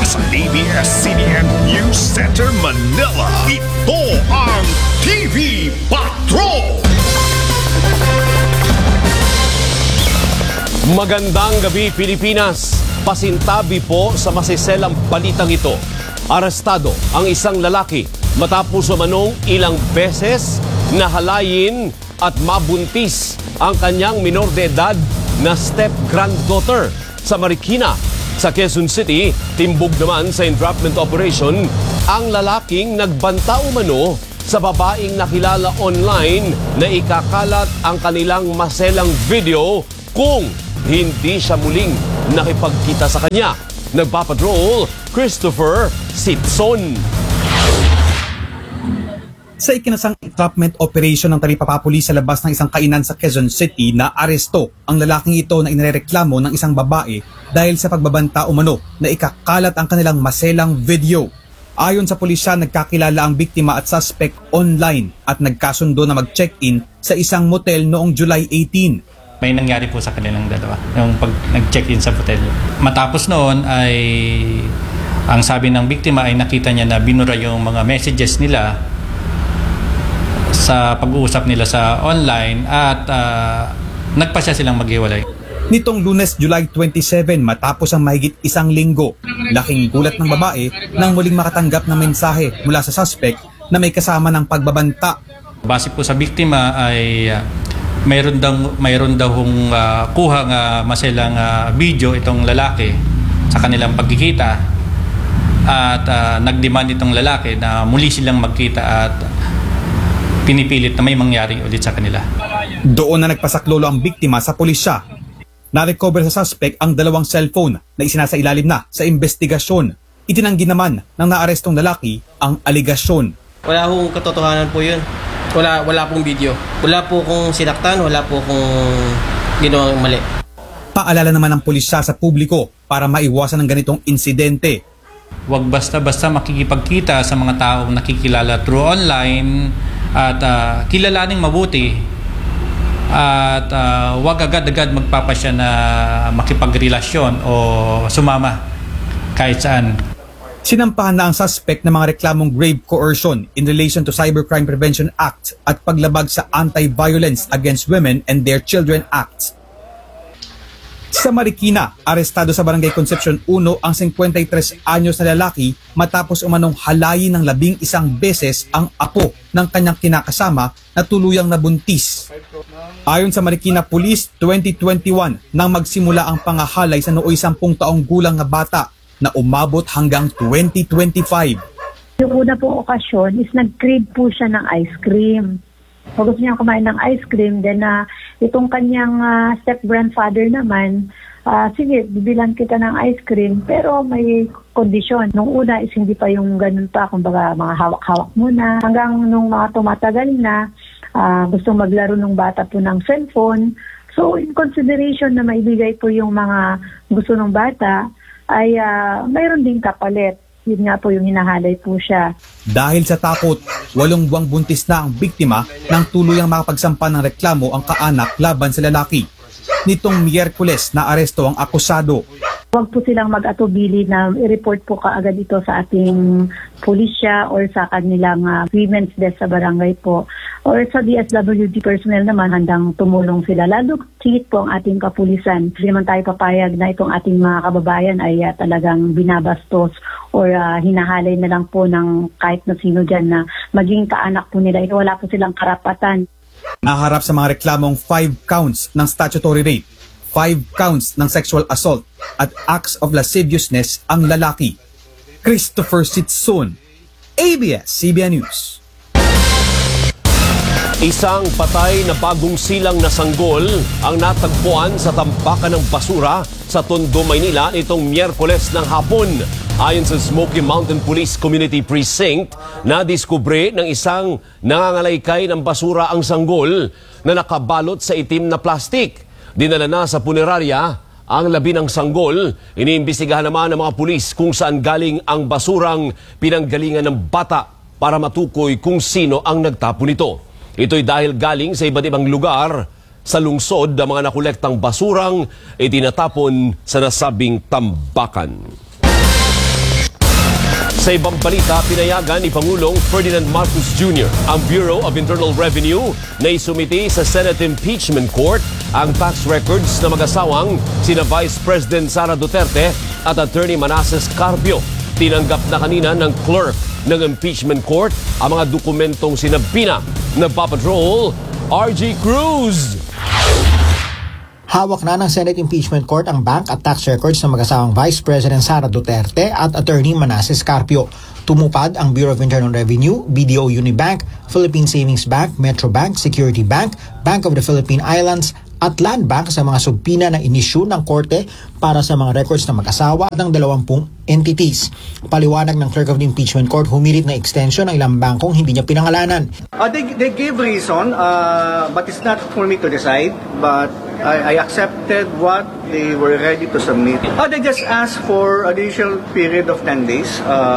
sa ABS-CBN News Center, Manila. Ito ang TV Patrol! Magandang gabi, Pilipinas. Pasintabi po sa masiselang balitang ito. Arestado ang isang lalaki matapos umanong ilang beses na halayin at mabuntis ang kanyang minor de edad na step-granddaughter sa Marikina. Sa Quezon City, timbog naman sa entrapment operation ang lalaking nagbanta umano sa babaeng nakilala online na ikakalat ang kanilang maselang video kung hindi siya muling nakipagkita sa kanya. Nagpapatrol, Christopher Sitson. Sa ikinasang entrapment operation ng Talipapa Police sa labas ng isang kainan sa Quezon City, na aresto ang lalaking ito na inireklamo ng isang babae dahil sa pagbabanta umano na ikakalat ang kanilang maselang video. Ayon sa pulisya, nagkakilala ang biktima at suspect online at nagkasundo na mag-check-in sa isang motel noong July 18. May nangyari po sa kanilang dalawa, yung pag nag-check-in sa hotel. Matapos noon ay ang sabi ng biktima ay nakita niya na binura yung mga messages nila sa pag-uusap nila sa online at nagpasya silang maghiwalay. Nitong Lunes, July 27, matapos ang mahigit isang linggo, laking gulat ng babae nang muling makatanggap ng mensahe mula sa suspect na may kasama ng pagbabanta. Base po sa biktima ay mayroon daw kuha nga maselang video itong lalaki sa kanilang pagkikita at nagdemand itong lalaki na muli silang magkita at pinipilit na may mangyari ulit sa kanila. Doon na nagpasaklolo ang biktima sa pulisya. Na-recover sa suspect ang dalawang cellphone na isinasailalim na sa investigasyon. Itinanggi naman ng naarestong lalaki ang aligasyon. Wala pong katotohanan po yun. Wala pong video. Wala po kong sinaktan, wala po kong ginawang mali. Paalala naman ng pulisya sa publiko para maiwasan ng ganitong insidente. Huwag basta-basta makikipagkita sa mga taong nakikilala through online at kilalaning mabuti at huwag agad-agad magpapasya na makipagrelasyon o sumama kahit saan. Sinampahan na ang suspect ng mga reklamong grave coercion in relation to Cybercrime Prevention Act at paglabag sa Anti-Violence Against Women and Their Children Act. Sa Marikina, arestado sa Barangay Concepcion 1 ang 53 anyos na lalaki matapos umanong halayin ng 11 beses ang apo ng kanyang kinakasama na tuluyang nabuntis. Ayon sa Marikina Police, 2021 nang magsimula ang pangahalay sa nooy 10 taong gulang na bata na umabot hanggang 2025. Yung una pong okasyon is nag-crave po siya ng ice cream. Pag gusto niya kumain ng ice cream, then itong kanyang step-grandfather naman, sige, bibilan kita ng ice cream, pero may kondisyon. Nung una is hindi pa yung ganun pa, kumbaga mga hawak-hawak muna. Hanggang nung mga tumatagal na, gusto maglaro ng bata po ng cellphone. So in consideration na maibigay po yung mga gusto ng bata, ay mayroon ding kapalit. Yun nga po yung hinahalay po siya. Dahil sa takot, 8 buwang buntis na ang biktima nang tuluyang makapagsampa ng reklamo ang kaanak laban sa lalaki. Nitong Miyerkules na aresto ang akusado. Huwag po silang mag-atubili na i-report po kaagad ito sa ating pulisya or sa kanilang women's desk sa barangay po. Or sa DSWD personnel naman, handang tumulong sila. Lalo tigit po ang ating kapulisan. Hindi naman tayo papayag na itong ating mga kababayan ay talagang binabastos or hinahalay na lang po ng kahit na sino dyan na maging kaanak po nila. Wala po silang karapatan. Naharap sa mga reklamong 5 counts ng statutory rape, 5 counts ng sexual assault at acts of lasciviousness ang lalaki. Christopher Sitson, ABS-CBN News. Isang patay na bagong silang na sanggol ang natagpuan sa tambakan ng basura sa Tondo, Maynila nitong Miyerkules ng hapon. Ayon sa Smoky Mountain Police Community Precinct, nadiskubre ng isang nangangalaykay ng basura ang sanggol na nakabalot sa itim na plastik. Dinala na sa punerarya ang labi ng sanggol. Iniimbestigahan naman ng mga pulis kung saan galing ang basurang pinanggalingan ng bata para matukoy kung sino ang nagtapon nito. Ito'y dahil galing sa iba't ibang lugar sa lungsod ang mga nakolektang basurang itinatapon sa nasabing tambakan. Sa ibang balita, pinayagan ni Pangulong Ferdinand Marcos Jr. ang Bureau of Internal Revenue na isumiti sa Senate Impeachment Court ang tax records na mag-asawang sina Vice President Sara Duterte at Attorney Manasseh Carpio. Tinanggap na kanina ng clerk ng Impeachment Court ang mga dokumentong sinabina na Papatrol RG Cruz. Hawak na ng Senate Impeachment Court ang bank at tax records ng mag-asawang Vice President Sara Duterte at Attorney Manasseh Carpio. Tumupad ang Bureau of Internal Revenue, BDO Unibank, Philippine Savings Bank, Metro Bank, Security Bank, Bank of the Philippine Islands at Land Bank sa mga subpina na inisyu ng korte para sa mga records ng mag-asawa at ng 20 entities. Paliwanag ng Clerk of the Impeachment Court, humirit na extension ng ilang bangkong hindi niya pinangalanan. They gave reason, but it's not for me to decide. But I accepted what they were ready to submit. They just asked for additional period of 10 days.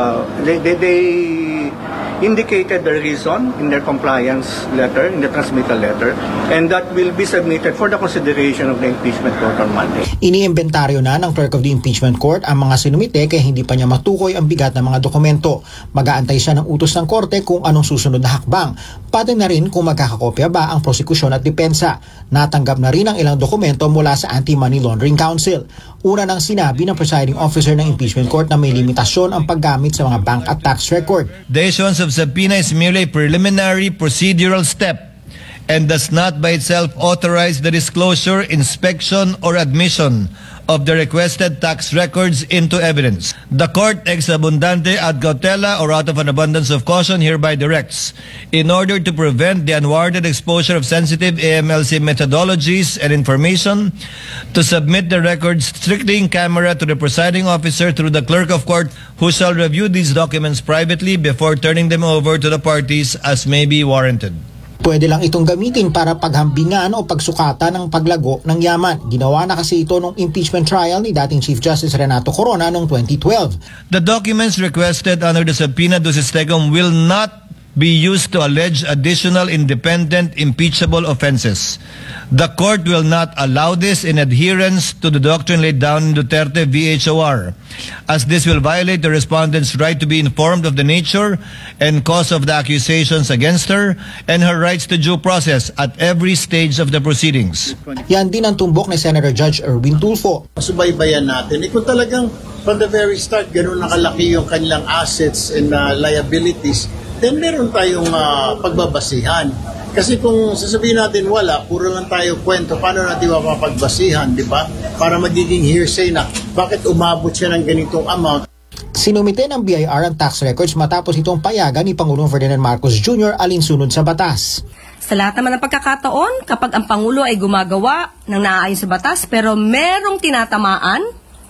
They indicated the reason in their compliance letter, in the transmittal letter, and that will be submitted for the consideration of the impeachment court on Monday. Iniimbentaryo na ng Clerk of the Impeachment Court ang mga sinumite kaya hindi pa niya matukoy ang bigat ng mga dokumento. Mag-aantay siya ng utos ng korte kung anong susunod na hakbang. Pati na rin kung magkakakopya ba ang prosekusyon at depensa. Natanggap na rin ang ilang dokumento mula sa Anti-Money Laundering Council. Una nang sinabi ng presiding officer ng Impeachment Court na may limitasyon ang paggamit sa mga bank at tax record. The issuance of subpoena is merely a preliminary procedural step and does not by itself authorize the disclosure, inspection, or admission of the requested tax records into evidence. The court ex abundante ad cautela or out of an abundance of caution hereby directs, in order to prevent the unwarranted exposure of sensitive AMLC methodologies and information, to submit the records strictly in camera to the presiding officer through the clerk of court, who shall review these documents privately before turning them over to the parties as may be warranted. Pwede lang itong gamitin para paghambingan o pagsukatan ng paglago ng yaman. Ginawa na kasi ito nung impeachment trial ni dating Chief Justice Renato Corona noong 2012. The documents requested under the subpoena ducis tecum will not be used to allege additional independent impeachable offenses. The court will not allow this in adherence to the doctrine laid down in Duterte v. HOR, as this will violate the respondent's right to be informed of the nature and cause of the accusations against her and her rights to due process at every stage of the proceedings. Yan din ang tumbok ni Senator Judge Erwin Tulfo. Subaybayan natin. Kung talagang from the very start, ganun nakalaki yung kanilang assets and liabilities, then meron tayong pagbabasihan. Kasi kung sasabihin natin wala, puro lang tayo kwento, paano natin mapapagbasihan, di ba? Para magiging hearsay na bakit umabot siya ng ganitong amount. Sinumite ng BIR ang tax records matapos itong payagan ni Pangulong Ferdinand Marcos Jr. alinsunod sa batas. Sa lahat naman ng pagkakataon, kapag ang Pangulo ay gumagawa ng naaayon sa batas pero merong tinatamaan,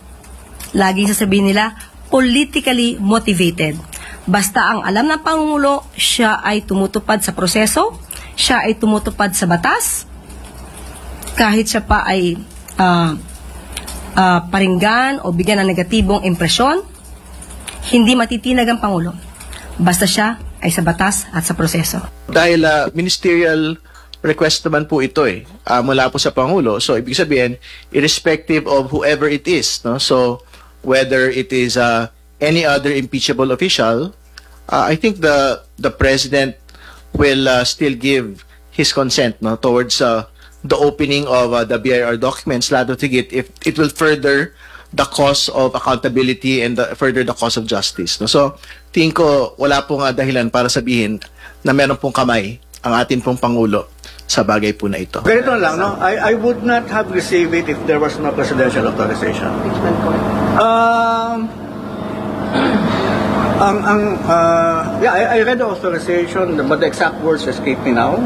laging sasabihin nila, politically motivated. Basta ang alam ng Pangulo, siya ay tumutupad sa proseso, siya ay tumutupad sa batas, kahit siya pa ay paringgan o bigyan ng negatibong impresyon, hindi matitinag ang Pangulo. Basta siya ay sa batas at sa proseso. Dahil ministerial request naman po ito mula po sa Pangulo. So ibig sabihin, irrespective of whoever it is, no? So whether it is any other impeachable official, I think the president will still give his consent, no, towards the opening of the BIR documents, lalo tigit if it will further the cause of accountability and further the cause of justice, no? So tingin ko wala pong dahilan para sabihin na meron pong kamay ang ating pong Pangulo sa bagay po na ito. Ganito lang, no? I would not have received it if there was no presidential authorization. I read the authorization, but the exact words escape me now.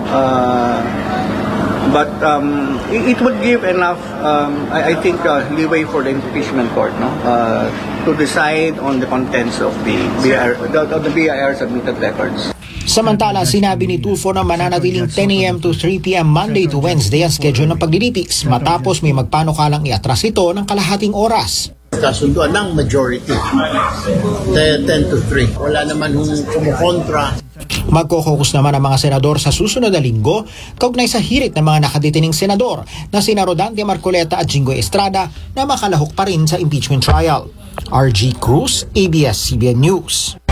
But it would give enough, I think, leeway for the impeachment court, no, to decide on the contents of the BIR submitted records. Samantala, sinabi ni Tulfo na mananatiling 10 a.m. to 3 p.m. Monday to Wednesday ang schedule ng paglilitis matapos may magpanukalang iatras ito ng kalahating oras. Kasunduan ng majority, 10 to 3. Wala naman kumukontra. Magkokokus naman ang mga senador sa susunod na linggo kaugnay sa hirit ng mga nakadetining senador na sina Rodante Marcoleta at Jinggoy Estrada na makalahok pa rin sa impeachment trial. RG Cruz, ABS-CBN News.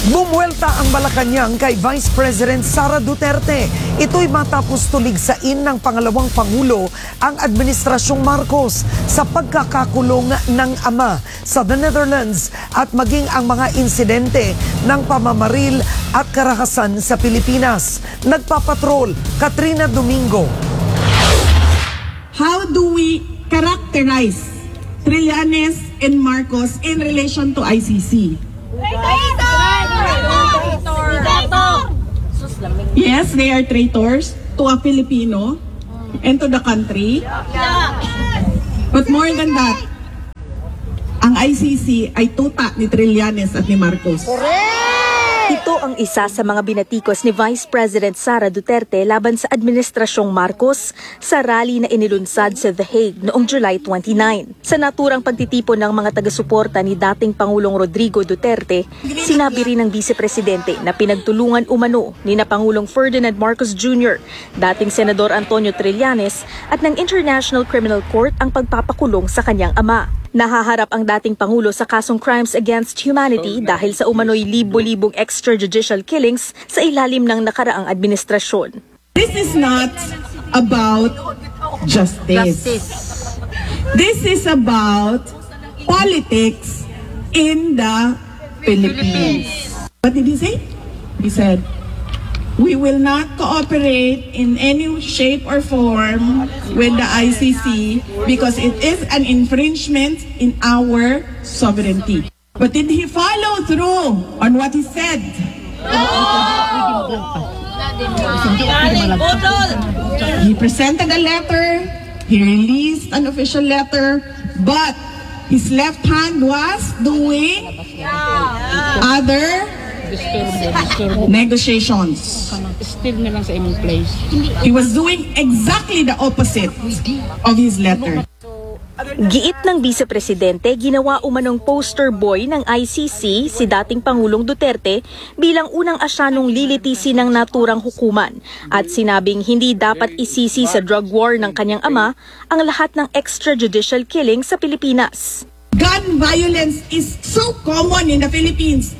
Bumuelta ang Malacanang kay Vice President Sara Duterte. Ito'y matapos tuligsain ng pangalawang Pangulo ang Administrasyong Marcos sa pagkakakulong ng ama sa the Netherlands at maging ang mga insidente ng pamamaril at karahasan sa Pilipinas. Nagpapatrol, Katrina Domingo. How do we characterize Trillanes and Marcos in relation to ICC? Yes, they are traitors to a Filipino and to the country. But more than that, ang ICC ay tuta ni Trillanes at ni Marcos. Ito ang isa sa mga binatikos ni Vice President Sara Duterte laban sa Administrasyong Marcos sa rally na inilunsad sa The Hague noong July 29. Sa naturang pagtitipon ng mga taga-suporta ni dating Pangulong Rodrigo Duterte, sinabi rin ng Vice Presidente na pinagtulungan umano ni na Pangulong Ferdinand Marcos Jr., dating Senador Antonio Trillanes at ng International Criminal Court ang pagpapakulong sa kanyang ama. Nahaharap ang dating Pangulo sa kasong crimes against humanity dahil sa umano'y libo-libong extrajudicial killings sa ilalim ng nakaraang administrasyon. This is not about justice. This is about politics in the Philippines. What did he say? He said, we will not cooperate in any shape or form with the ICC because it is an infringement in our sovereignty. But did he follow through on what he said? He presented a letter, he released an official letter, but his left hand was doing other negotiations. Still na lang sa imong place. He was doing exactly the opposite of his letter. Giit ng Vice Presidente, ginawa umanong poster boy ng ICC si dating Pangulong Duterte bilang unang asyanong lilitisi ng naturang hukuman at sinabing hindi dapat isisi sa drug war ng kanyang ama ang lahat ng extrajudicial killing sa Pilipinas. Gun violence is so common in the Philippines.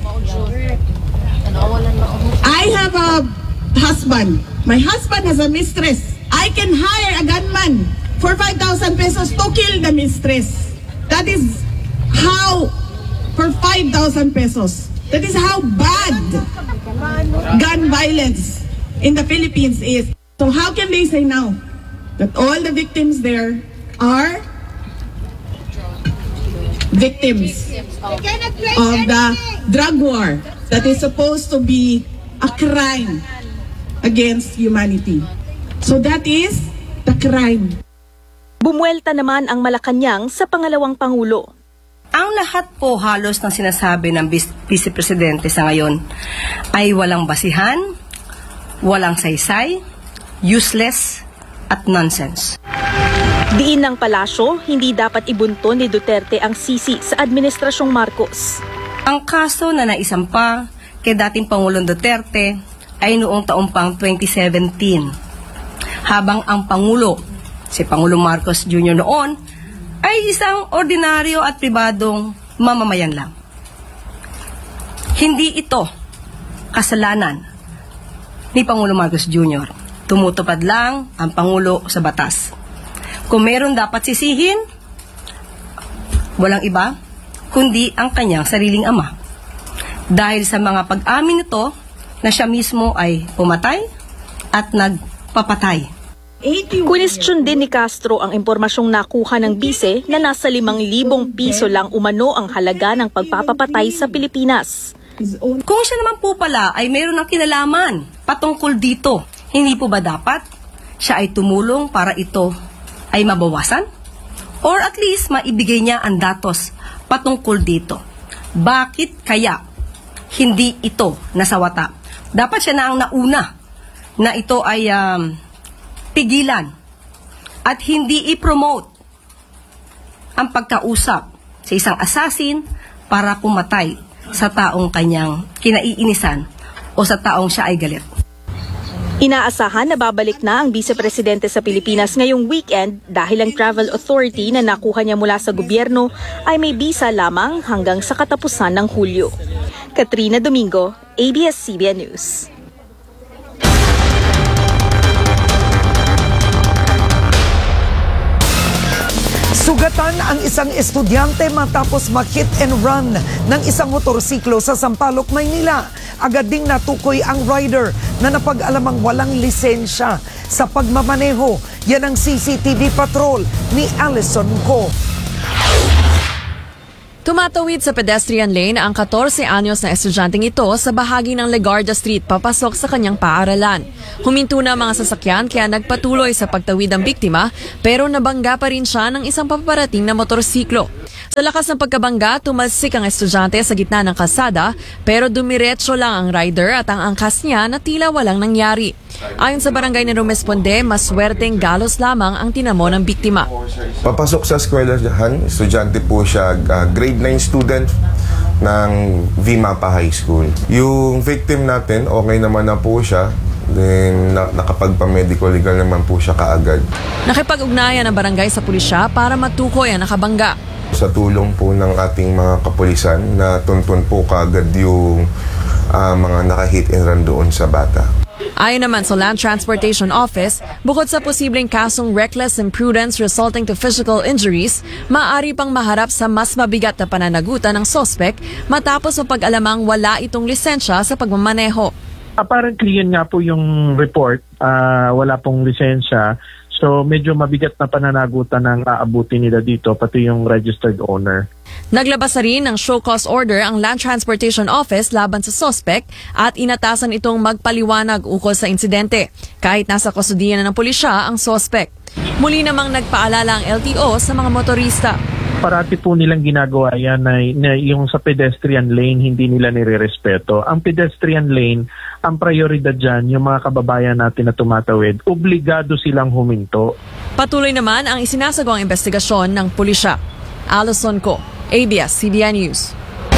I have a husband. My husband has a mistress. I can hire a gunman for 5,000 pesos to kill the mistress. That is how, for 5,000 pesos. That is how bad gun violence in the Philippines is. So how can they say now that all the victims there are victims of the drug war that is supposed to be a crime against humanity? So that is the crime. Bumuelta naman ang Malacanang sa pangalawang Pangulo. Ang lahat po halos ng sinasabi ng Vice Presidente sa ngayon ay walang basihan, walang saysay, useless at nonsense. Diin ng palasyo, hindi dapat ibunto ni Duterte ang sisi sa Administrasyong Marcos. Ang kaso na naisampa kay dating Pangulong Duterte ay noong taong pang 2017. Habang ang Pangulo, si Pangulong Marcos Jr. noon, ay isang ordinaryo at pribadong mamamayan lang. Hindi ito kasalanan ni Pangulong Marcos Jr. Tumutupad lang ang Pangulo sa batas. Kung meron dapat sisihin, walang iba, kundi ang kanyang sariling ama. Dahil sa mga pag-amin nito na siya mismo ay pumatay at nagpapatay. Question din ni Castro ang impormasyong nakuha ng bise na nasa 5,000 piso lang umano ang halaga ng pagpapapatay sa Pilipinas. Kung siya naman po pala ay mayroon ng kinalaman patungkol dito, hindi po ba dapat siya ay tumulong para ito ay mabawasan? Or at least maibigay niya ang datos patungkol dito. Bakit kaya hindi ito nasawata? Dapat siya na ang nauna na ito ay pigilan at hindi i-promote ang pagkausap sa isang assassin para pumatay sa taong kanyang kinaiinisan o sa taong siya ay galit. Inaasahan na babalik na ang Vice Presidente sa Pilipinas ngayong weekend dahil ang travel authority na nakuha niya mula sa gobyerno ay may bisa lamang hanggang sa katapusan ng Hulyo. Katrina Domingo, ABS-CBN News. Sugatan ang isang estudyante matapos ma-hit and run ng isang motorsiklo sa Sampaloc, Maynila. Agad ding natukoy ang rider na napag-alamang walang lisensya sa pagmamaneho. Yan ang CCTV patrol ni Allison Ko. Tumatawid sa pedestrian lane ang 14 anyos na estudyanteng ito sa bahagi ng Legarda Street papasok sa kanyang paaralan. Huminto na mga sasakyan kaya nagpatuloy sa pagtawid ang biktima pero nabangga pa rin siya ng isang paparating na motorsiklo. Sa lakas ng pagkabangga, tumalsik ang estudyante sa gitna ng kalsada pero dumiretso lang ang rider at ang angkas niya na tila walang nangyari. Ayon sa barangay na rumesponde, maswerteng galos lamang ang tinamo ng biktima. Papasok sa eskwelahan, estudyante po siya, grade 9 student ng VMAPA High School. Yung victim natin, okay naman na po siya. Then, nakapagpa-medical legal naman po siya kaagad. Nakipag-ugnayan ang barangay sa pulisya para matukoy ang nakabangga. Sa tulong po ng ating mga kapulisan, na tuntun po kaagad yung mga naka-hit and run doon sa bata. Ayon naman sa Land Transportation Office, bukod sa posibleng kasong reckless imprudence resulting to physical injuries, maaari pang maharap sa mas mabigat na pananagutan ng sospek matapos mapag-alamang wala itong lisensya sa pagmamaneho. Apparently yun nga po yung report, wala pong lisensya. So medyo mabigat na pananagutan ang aabuti nila dito, pati yung registered owner. Naglabas na rin ng show cause order ang Land Transportation Office laban sa suspect at inatasan itong magpaliwanag ukol sa insidente kahit nasa kustudiyan na ng pulisya ang suspect. Muli namang nagpaalala ang LTO sa mga motorista. Parati po nilang ginagawa yan na yung sa pedestrian lane hindi nila nirerespeto. Ang pedestrian lane, ang prioridad dyan, yung mga kababayan natin na tumatawid, obligado silang huminto. Patuloy naman ang isinasagawang investigasyon ng pulisya. Allison Ko, ABS-CBN News.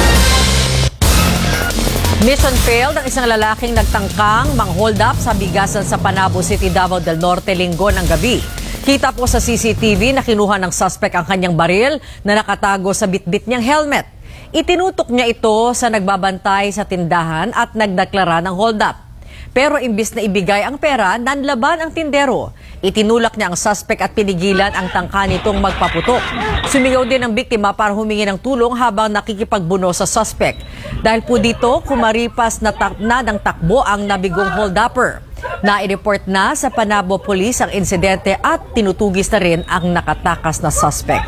Mission failed ang isang lalaking nagtangkang mang-hold up sa bigasan sa Panabo City, Davao del Norte linggo ng gabi. Kita po sa CCTV na kinuha ng suspect ang kanyang baril na nakatago sa bitbit niyang helmet. Itinutok niya ito sa nagbabantay sa tindahan at nagdeklara ng hold up. Pero imbis na ibigay ang pera, nanlaban ang tindero. Itinulak niya ang suspect at pinigilan ang tangka nitong magpaputok. Sumigaw din ang biktima para humingi ng tulong habang nakikipagbuno sa suspect. Dahil po dito, kumaripas na ng takbo ang nabigong hold-upper. Na-report na sa Panabo Police ang insidente at tinutugis na rin ang nakatakas na suspect.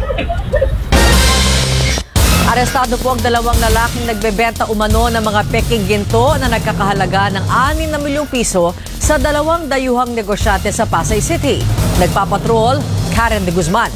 Arestado po ang dalawang lalaking nagbebenta umano ng mga peking ginto na nagkakahalaga ng 6 na milyong piso sa dalawang dayuhang negosyante sa Pasay City. Nagpapatrol, Karen de Guzman.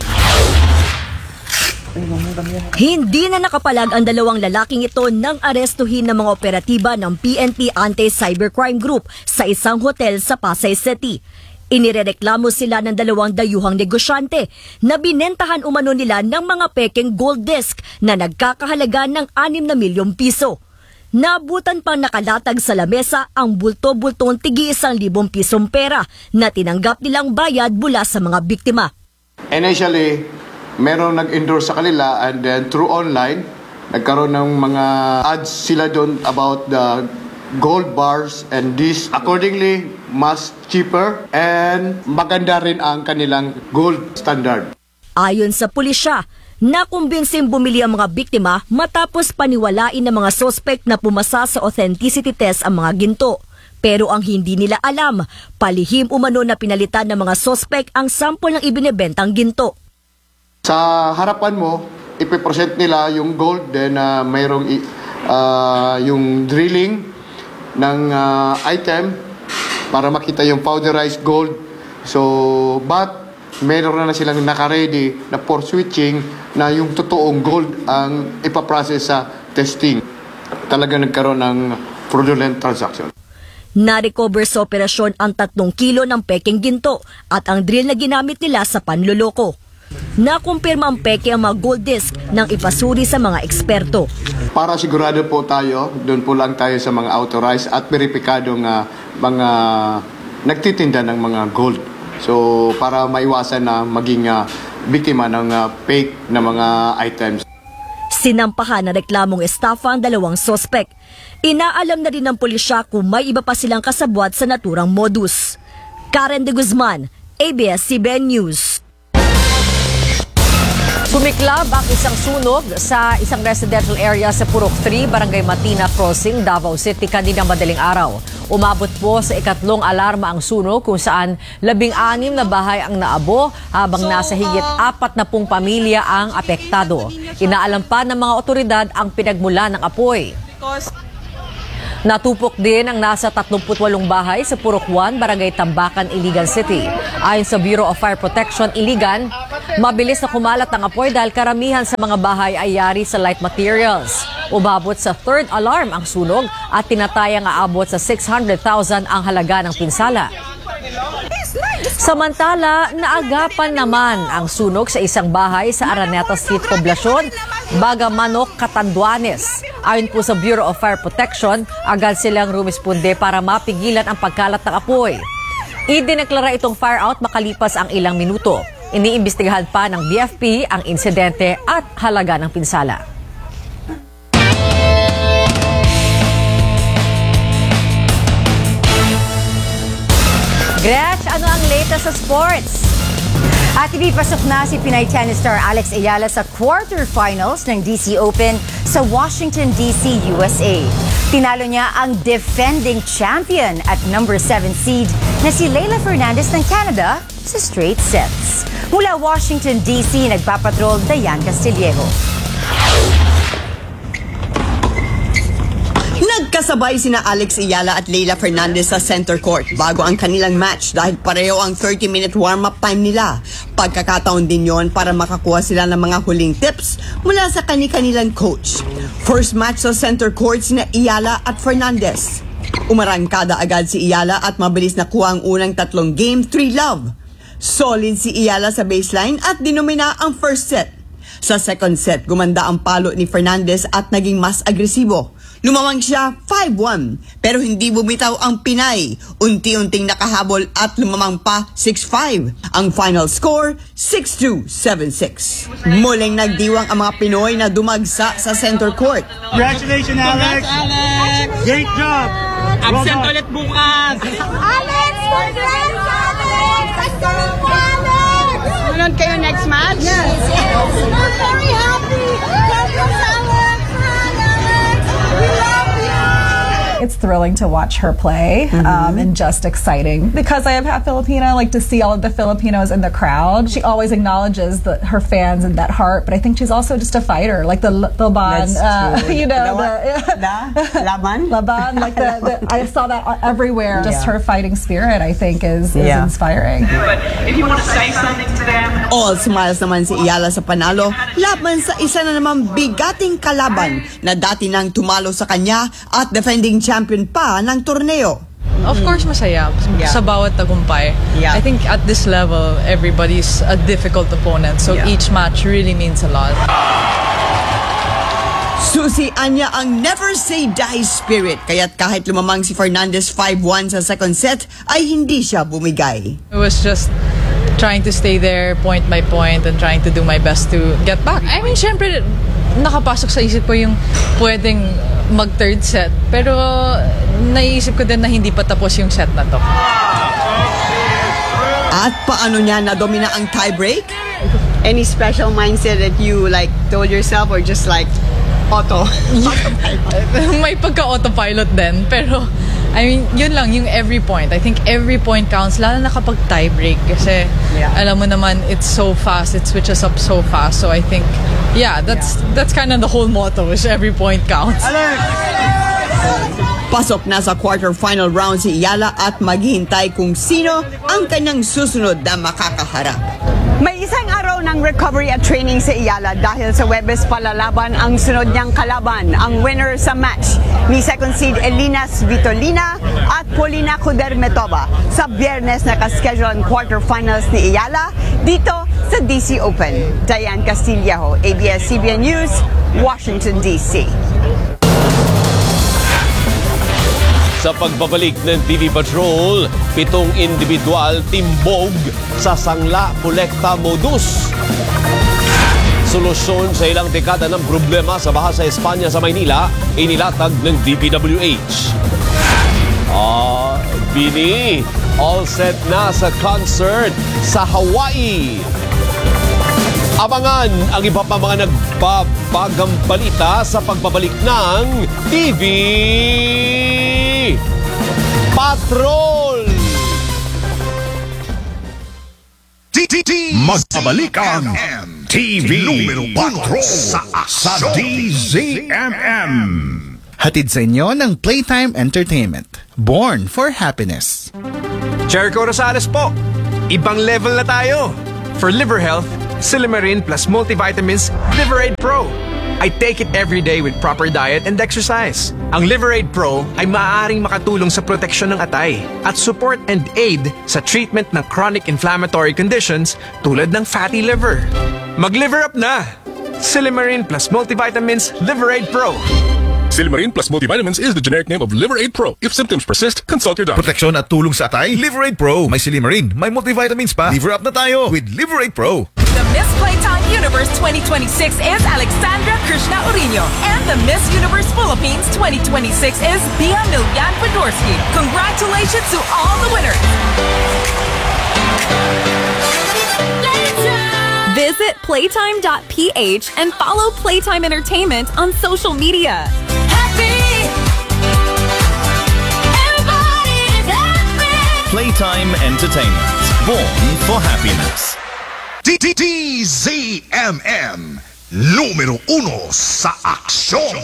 Hindi na nakapalag ang dalawang lalaking ito nang arestuhin ng mga operatiba ng PNP Anti-Cybercrime Group sa isang hotel sa Pasay City. Inirereklamo sila ng dalawang dayuhang negosyante na binentahan umano nila ng mga pekeng gold disc na nagkakahalaga ng 6 na milyong piso. Nabutan pang nakalatag sa lamesa ang bulto-bultong tigi 1,000 pisong pera na tinanggap nilang bayad mula sa mga biktima. Initially, merong nag-endorse sa kanila and then through online, nagkaroon ng mga ads sila doon about the gold bars and this accordingly much cheaper and maganda rin ang kanilang gold standard. Ayon sa pulisya, nakumbinsing bumili ang mga biktima matapos paniwalain ng mga suspect na pumasa sa authenticity test ang mga ginto. Pero ang hindi nila alam, palihim umano na pinalitan ng mga suspect ang sample ng ibinebentang ginto. Sa harapan mo, ipipresent nila yung gold, then mayroong yung drilling ng item para makita yung powderized gold. So, but meron na silang naka-ready na for switching na yung totoong gold ang ipaprocess sa testing. Talaga nagkaroon ng fraudulent transaction. Na-recover sa operasyon ang 3 kilo ng peking ginto at ang drill na ginamit nila sa panloloko. Nakumpirma ang peke ang mga gold disc nang ipasuri sa mga eksperto. Para sigurado po tayo, doon po lang tayo sa mga authorized at veripikadong mga nagtitinda ng mga gold. So para maiwasan na maging biktima ng fake na mga items. Sinampahan na reklamong estafa ang dalawang sospek. Inaalam na rin ng pulisya kung may iba pa silang kasabwat sa naturang modus. Karen de Guzman, ABS-CBN News. Sumiklab ang isang sunog sa isang residential area sa Purok 3, Barangay Matina Crossing, Davao City kaninang madaling araw. Umabot po sa ikatlong alarma ang sunog kung saan 16 na bahay ang naabo habang nasa higit 40 pamilya ang apektado. Inaalam pa ng mga otoridad ang pinagmulan ng apoy. Natupok din ang nasa 38 bahay sa Purok 1, Barangay Tambakan, Iligan City. Ayon sa Bureau of Fire Protection, Iligan, mabilis na kumalat ang apoy dahil karamihan sa mga bahay ay yari sa light materials. Umabot sa third alarm ang sunog at tinatayang aabot sa 600,000 ang halaga ng pinsala. Samantala, naagapan naman ang sunog sa isang bahay sa Araneta Street, Poblacion, Bagamanok, Catanduanes. Ayon po sa Bureau of Fire Protection, agad silang rumisponde para mapigilan ang pagkalat ng apoy. Idineklara itong fire out makalipas ang ilang minuto. Iniimbestigahan pa ng BFP ang insidente at halaga ng pinsala. Gretch, ano ang latest sa sports? At ipipasok na si Pinay tennis star Alex Ayala sa quarterfinals ng DC Open sa Washington, D.C., USA. Tinalo niya ang defending champion at number 7 seed na si Leylah Fernandez ng Canada sa straight sets. Mula Washington, D.C., nagpapatrol Dayan Castillejo. Nagkasabay sina Alex Ayala at Leylah Fernandez sa center court bago ang kanilang match dahil pareho ang 30-minute warm-up time nila. Pagkakataon din yon para makakuha sila ng mga huling tips mula sa kani-kanilang coach. First match sa center court sina Ayala at Fernandez. Umarangkada agad si Ayala at mabilis nakuha ang unang 3 game 3-love. Solid si Ayala sa baseline at dinomina ang first set. Sa second set, gumanda ang palo ni Fernandez at naging mas agresibo. Lumamang siya 5-1 pero hindi bumitaw ang Pinay. Unti-unting nakahabol at lumamang pa 6-5. Ang final score, 6-2, 7-6. Muling nagdiwang ang mga Pinoy na dumagsa sa center court. Congratulations, Alex! Great job! Absent ulit bukas! Alex! Congrats, Alex! Congrats, Alex! Sunod kayo next match? Yes! We're very happy! Congrats, Alex! We love you! It's thrilling to watch her play and just exciting. Because I am half Filipino, like to see all of the Filipinos in the crowd. She always acknowledges her fans and that heart, but I think she's also just a fighter, like the Laban, you know, Laban? Laban, like I saw that everywhere. Just her fighting spirit, I think, is inspiring. But if you want to say something to them, All smiles naman si Ayala sa panalo laban sa isa na naman bigating kalaban na dati nang tumalo sa kanya at defending champion pa ng torneo. Of course, masaya sa bawat tagumpay. I think at this level, everybody's a difficult opponent. So each match really means a lot. Susian niya ang never say die spirit. Kaya't kahit lumamang si Fernandez 5-1 sa second set, ay hindi siya bumigay. It was just trying to stay there point by point and trying to do my best to get back. I mean, syempre, nakapasok sa isip ko yung pwedeng mag-third set. Pero naiisip ko din na hindi pa tapos yung set na to. At paano niya nadomina ang tiebreak? Any special mindset that you told yourself or just auto? May pagka-autopilot din. Pero, I mean, yun lang, yung every point. I think every point counts, lalo na kapag tie-break. Kasi, alam mo naman, it's so fast. It switches up so fast. So I think, that's kind of the whole motto, is every point counts. Pasok na sa quarterfinal round si Ayala at maghihintay kung sino ang kanyang susunod na makakaharap. May isang araw ng recovery at training si Ayala dahil sa Webes palalaban ang sunod niyang kalaban, ang winner sa match ni second seed Elina Svitolina at Polina Kudermetova sa Biyernes na kaschedule ang quarterfinals ni Ayala dito sa DC Open. Dayan Castillejo, ABS-CBN News, Washington, D.C. Sa pagbabalik ng TV Patrol, 7 individual timbog sa sangla kolekta modus. Solusyon sa ilang dekada ng problema sa baha sa Espanya sa Maynila, inilatag ng DPWH. Bini, all set na sa concert sa Hawaii. Abangan ang iba pa mga nagbabagang balita sa pagbabalik ng TV Patrol! Magbabalik ang TV Numero 4 sa DZMM. Hatid sa inyo ng Playtime Entertainment. Born for Happiness. Jericho Rosales po. Ibang level na tayo. For liver health, Silimarin plus multivitamins Liverade Pro. I take it every day with proper diet and exercise. Ang Liverade Pro ay maaaring makatulong sa proteksyon ng atay at support and aid sa treatment ng chronic inflammatory conditions tulad ng fatty liver. Mag-liver up na! Silimarin plus multivitamins Liverade Pro. Silimarin plus multivitamins is the generic name of Liverade Pro. If symptoms persist, consult your doctor. Proteksyon at tulong sa atay, Liverade Pro. May Silimarin, may multivitamins pa. Liver up na tayo with Liverade Pro. The Miss Playtime Universe 2026 is Alexandra Krishna Urino, and the Miss Universe Philippines 2026 is Bia Milyan Fedorsky. Congratulations to all the winners! Visit playtime.ph and follow Playtime Entertainment on social media. Playtime Entertainment. Born for happiness. DZMM. Numero 1 sa aksyon.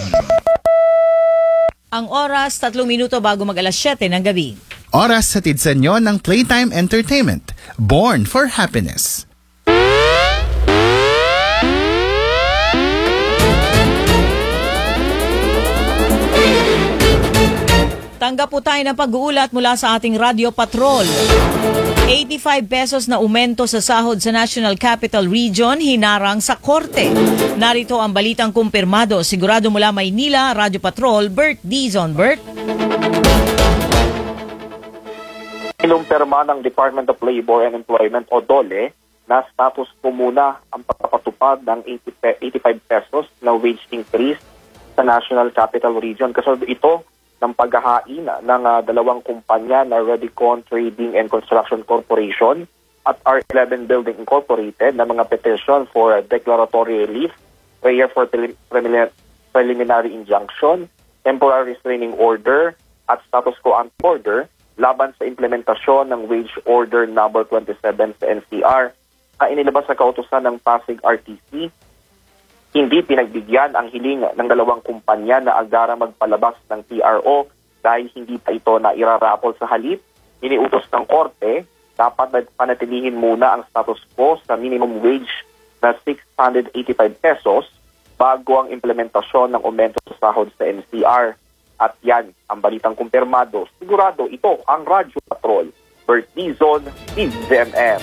Ang oras, 3 minuto bago mag alas 7 ng gabi. Oras hatid sa inyo ng Playtime Entertainment. Born for Happiness. Tanggap po tayo ng pag-uulat mula sa ating Radio Patrol. 85 pesos na aumento sa sahod sa National Capital Region hinarang sa korte. Narito ang balitang kumpirmado. Sigurado mula Maynila, Radio Patrol, Bert Dizon. Bert? Kinumpirma ng Department of Labor and Employment o DOLE na status po muna ang pagpapatupad ng 85 pesos na wage increase sa National Capital Region. Kasunod ito ng paghahain ng dalawang kumpanya na Redicon Trading and Construction Corporation at R11 Building Incorporated na mga petition for declaratory relief, prayer for preliminary injunction, temporary restraining order at status quo ante order laban sa implementasyon ng wage order number 27 sa NCR na inilabas sa kautusan ng Pasig RTC. Hindi pinagbigyan ang hiling ng dalawang kumpanya na agara magpalabas ng TRO dahil hindi pa ito na irarapol sa halip. Iniutos ng korte, dapat panatilihin muna ang status quo sa minimum wage na 685 pesos bago ang implementasyon ng aumento sa sahod sa NCR. At yan ang balitang kumpirmado. Sigurado ito ang Radio Patrol. Bert Dizon, DZMM.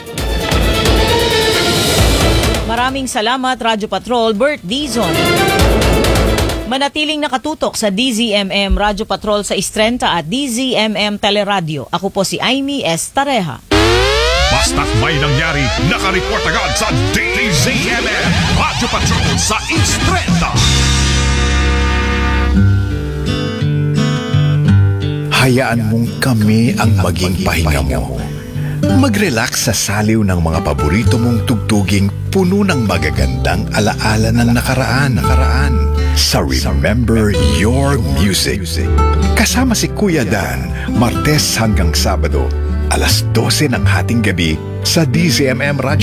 Maraming salamat, Radio Patrol, Bert Dizon. Manatiling nakatutok sa DZMM Radio Patrol sa Istrenta at DZMM Teleradio. Ako po si Amy S. Tareha. Basta't may nangyari, nakareport agad sa DZMM Radio Patrol sa Istrenta. Hayaan mong kami ang maging pahinga mo. Mag-relax sa saliw ng mga paborito mong tugtuging puno ng magagandang alaala ng nakaraan sa Remember Your Music. Kasama si Kuya Dan, Martes hanggang Sabado, alas 12 ng hating gabi sa DZMM Radio.